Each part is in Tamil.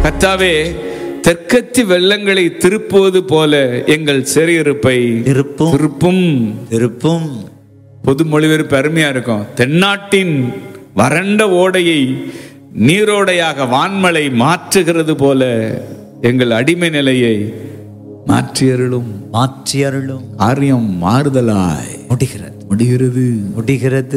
கர்த்தாவே, தெற்கத்தி வெள்ளங்களை திருப்புவது போல எங்கள் சிறையிருப்பை திருப்பும். பொது மொழிபெயர்ப்பு அருமையா இருக்கும். தென்னாட்டின் வறண்ட ஓடையை நீரோடையாக வான்மலை மாற்றுகிறது போல எங்கள் அடிமை நிலையை மாற்றியருளும். காரியம் மாறுதலாய் முடிகிறது.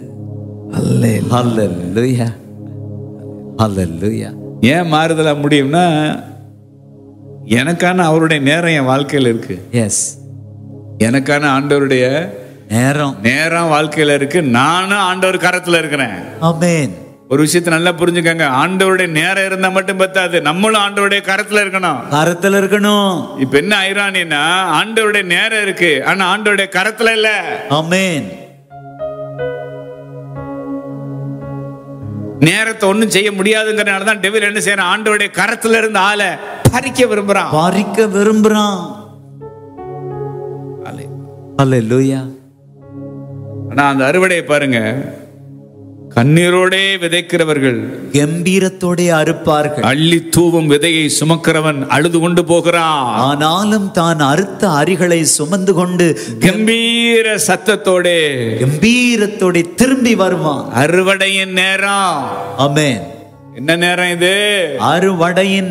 ஹல்லேலூயா, ஹல்லேலூயா. ஏன் மாறுதலா முடியும்னா, எனக்கான அவருடைய நேரம் என் வாழ்க்கையில் இருக்கு. எஸ், எனக்கான ஆண்டவருடைய நேரம் வாழ்க்கையில இருக்கு. நானும் ஆண்டவர் கரத்துல இருக்கிறேன். ஆமென். ஒரு விஷயத்தை நல்லா புரிஞ்சுக்கங்க. ஆண்டவருடைய நேரம் இருந்தா மட்டும் பத்தாது, நம்மளும் ஆண்டவருடைய கரத்துல இருக்கணும். இப்ப என்ன ஐரானின்னா, ஆண்டவருடைய நேரம் இருக்கு, ஆனா ஆண்டவருடைய கரத்துல இல்ல. ஆமென். நேரத்தை ஒண்ணும் செய்ய முடியாதுங்கிறனாலதான் டெவில் என்ன செய்யறான், ஆண்டவருடைய கரத்துல இருந்து ஆளை பறிக்க விரும்புறான். ஹல்லேலூயா. ஆனா அந்த அறுவடையை பாருங்க, கண்ணீரோடே விதைக்கிறவர்கள் கம்பீரத்தோடே அறுப்பார்கள். அள்ளி தூவும் விதையை சுமக்கிறவன் அழுது கொண்டு போகிறான். ஆனாலும் தான் அறுத்த அரிகளை சுமந்து கொண்டு கம்பீர சத்தத்தோடே திரும்பி வருவான். அறுவடையின் நேரம். ஆமென். என்ன நேரம் இது? அறுவடையின்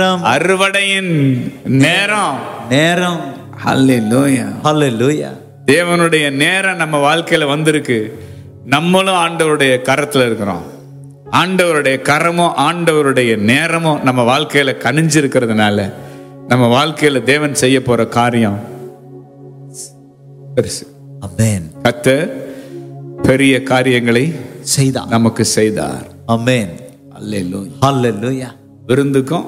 நேரம். ஹல்லேலூயா, ஹல்லேலூயா. தேவனுடைய நேரம் நம்ம வாழ்க்கையில வந்திருக்கு. நம்மளும் ஆண்டவருடைய கரத்துல இருக்கிறோம். ஆண்டவருடைய கரமும் ஆண்டவருடைய நேரமும் நம்ம வாழ்க்கையில கனிஞ்சிருக்கிறதுனால நம்ம வாழ்க்கையில தேவன் செய்ய போற காரியம் பெருசு. ஆமென். கர்த்தர் பெரிய காரியங்களை நமக்கு செய்தார். ஆமென். அல்லேலூயா, ஹல்லேலூயா. விருந்துக்கும்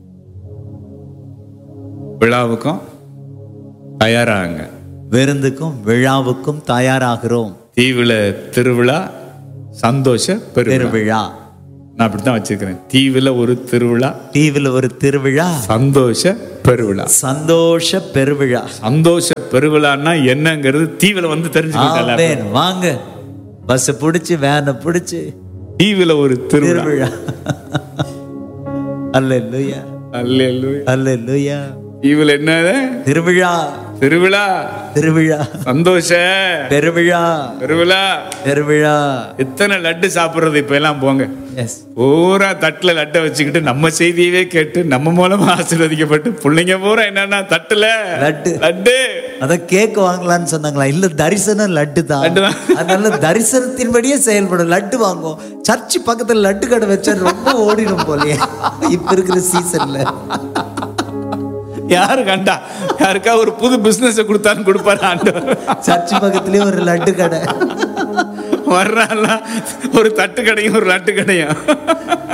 விழாவுக்கும் தயாராங்க. விருந்துக்கும் விழாவுக்கும் தயாராகிறோம். தீவுல திருவிழா, சந்தோஷ பெருவிழா. நான் அப்படித்தான் வச்சிருக்கிறேன். தீவுல ஒரு திருவிழா, சந்தோஷ பெருவிழா. சந்தோஷ பெருவிழான்னா என்னங்கிறது தீவுல வந்து தெரிஞ்சுக்கிட்டேன். வாங்க, பஸ் பிடிச்சு வேனை பிடிச்சு தீவுல ஒரு திருவிழா. அல்லேலூயா, அல்லேலூயா, அல்லேலூயா. தீவுல என்ன திருவிழா, சந்தோஷ பெருவிழா. இத்தனை லட்டு சாப்பிடுறது இப்ப எல்லாம் போங்க. பூரா தட்டுல லட்டை வச்சுக்கிட்டு நம்ம செய்தியவே கேட்டு நம்ம மூலமா ஆசீர்வதிக்கப்பட்டு பிள்ளைங்க பூரா என்னன்னா தட்டுல லட்டு. அத கேக் வாங்கலான்னு சொன்னாங்களா? இல்ல, தரிசனம் லட்டு தான். அதனால தரிசனத்தின்படியே செயல்படும். லட்டு வாங்குவோம். சர்ச்சு பக்கத்துல லட்டு கடை வச்சா ரொம்ப ஓடிடும் போலயே இப்ப இருக்கிற சீசன்ல. யாரு கண்டா யாருக்கா ஒரு புது பிசினஸ் கொடுத்தான்னு கொடுப்பாரு ஆண்டவர். சர்ச்சு பக்கத்துலயே ஒரு லட்டு கடை வர்றான், ஒரு தட்டு கடையும் ஒரு லட்டு கடையும்.